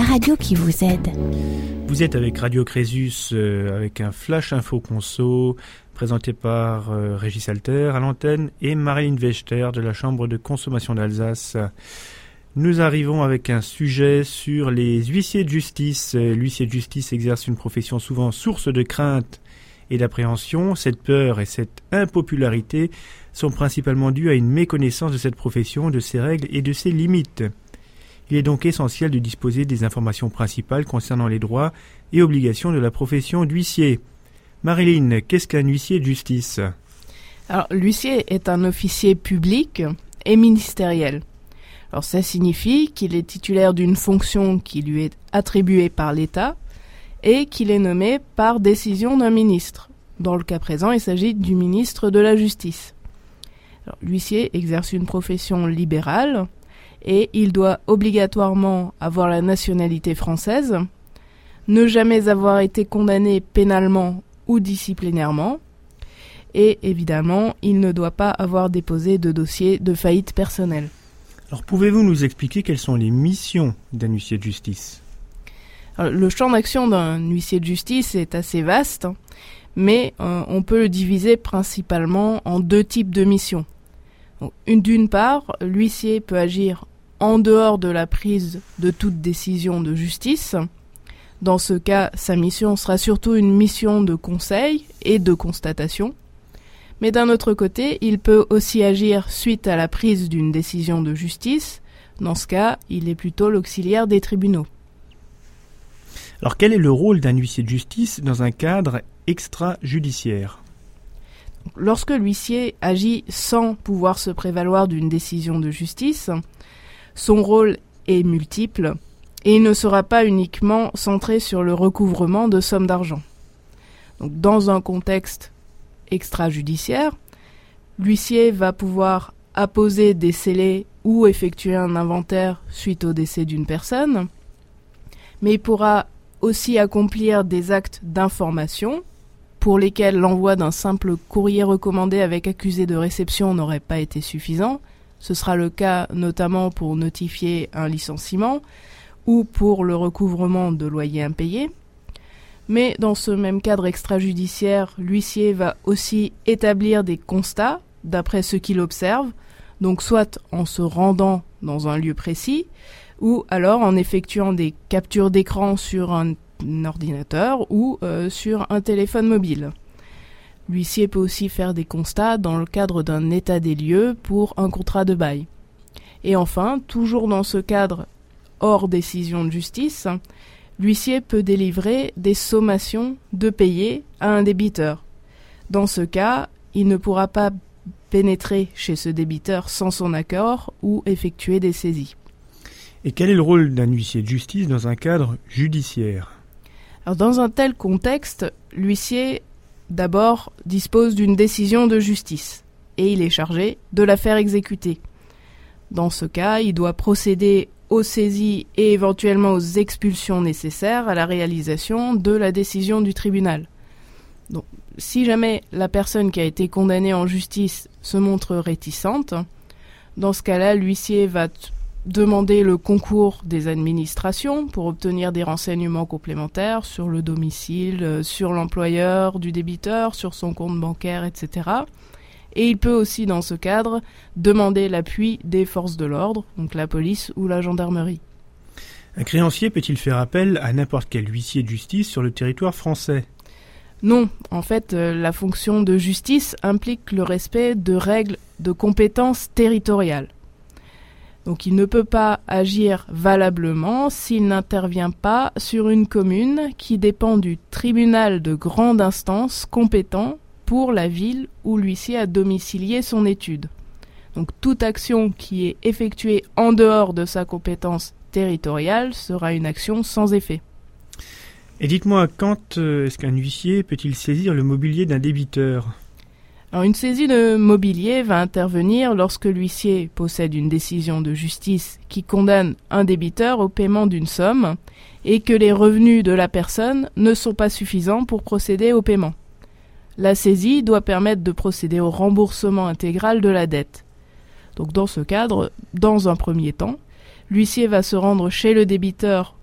la radio qui vous aide. Vous êtes avec Radio Crésus, avec un Flash Info Conso, présenté par Régis Alter à l'antenne et Marilyn Wechter de la Chambre de consommation d'Alsace. Nous arrivons avec un sujet sur les huissiers de justice. L'huissier de justice exerce une profession souvent source de crainte et d'appréhension. Cette peur et cette impopularité sont principalement dues à une méconnaissance de cette profession, de ses règles et de ses limites. Il est donc essentiel de disposer des informations principales concernant les droits et obligations de la profession d'huissier. Marilyn, qu'est-ce qu'un huissier de justice ? Alors, l'huissier est un officier public et ministériel. Alors, ça signifie qu'il est titulaire d'une fonction qui lui est attribuée par l'État et qu'il est nommé par décision d'un ministre. Dans le cas présent, il s'agit du ministre de la Justice. Alors, l'huissier exerce une profession libérale et il doit obligatoirement avoir la nationalité française, ne jamais avoir été condamné pénalement ou disciplinairement, et évidemment, il ne doit pas avoir déposé de dossier de faillite personnelle. Alors, pouvez-vous nous expliquer quelles sont les missions d'un huissier de justice ? Alors, le champ d'action d'un huissier de justice est assez vaste, mais on peut le diviser principalement en deux types de missions. Donc, d'une part, l'huissier peut agir en dehors de la prise de toute décision de justice. Dans ce cas, sa mission sera surtout une mission de conseil et de constatation. Mais d'un autre côté, il peut aussi agir suite à la prise d'une décision de justice. Dans ce cas, il est plutôt l'auxiliaire des tribunaux. Alors, quel est le rôle d'un huissier de justice dans un cadre extrajudiciaire ? Lorsque l'huissier agit sans pouvoir se prévaloir d'une décision de justice, son rôle est multiple et il ne sera pas uniquement centré sur le recouvrement de sommes d'argent. Donc, dans un contexte extrajudiciaire, l'huissier va pouvoir apposer des scellés ou effectuer un inventaire suite au décès d'une personne, mais il pourra aussi accomplir des actes d'information pour lesquels l'envoi d'un simple courrier recommandé avec accusé de réception n'aurait pas été suffisant. Ce sera le cas notamment pour notifier un licenciement ou pour le recouvrement de loyers impayés. Mais dans ce même cadre extrajudiciaire, l'huissier va aussi établir des constats d'après ce qu'il observe, donc soit en se rendant dans un lieu précis, ou alors en effectuant des captures d'écran sur un ordinateur ou sur un téléphone mobile. L'huissier peut aussi faire des constats dans le cadre d'un état des lieux pour un contrat de bail. Et enfin, toujours dans ce cadre hors décision de justice, l'huissier peut délivrer des sommations de payer à un débiteur. Dans ce cas, il ne pourra pas pénétrer chez ce débiteur sans son accord ou effectuer des saisies. Et quel est le rôle d'un huissier de justice dans un cadre judiciaire ? Alors, dans un tel contexte, l'huissier d'abord dispose d'une décision de justice et il est chargé de la faire exécuter. Dans ce cas, il doit procéder aux saisies et éventuellement aux expulsions nécessaires à la réalisation de la décision du tribunal. Donc, si jamais la personne qui a été condamnée en justice se montre réticente, dans ce cas-là, l'huissier va demander le concours des administrations pour obtenir des renseignements complémentaires sur le domicile, sur l'employeur du débiteur, sur son compte bancaire, etc. Et il peut aussi, dans ce cadre, demander l'appui des forces de l'ordre, donc la police ou la gendarmerie. Un créancier peut-il faire appel à n'importe quel huissier de justice sur le territoire français ? Non, en fait, la fonction de justice implique le respect de règles de compétences territoriales. Donc il ne peut pas agir valablement s'il n'intervient pas sur une commune qui dépend du tribunal de grande instance compétent pour la ville où l'huissier a domicilié son étude. Donc toute action qui est effectuée en dehors de sa compétence territoriale sera une action sans effet. Et dites-moi, quand est-ce qu'un huissier peut-il saisir le mobilier d'un débiteur ? Alors, une saisie de mobilier va intervenir lorsque l'huissier possède une décision de justice qui condamne un débiteur au paiement d'une somme et que les revenus de la personne ne sont pas suffisants pour procéder au paiement. La saisie doit permettre de procéder au remboursement intégral de la dette. Donc dans ce cadre, dans un premier temps, l'huissier va se rendre chez le débiteur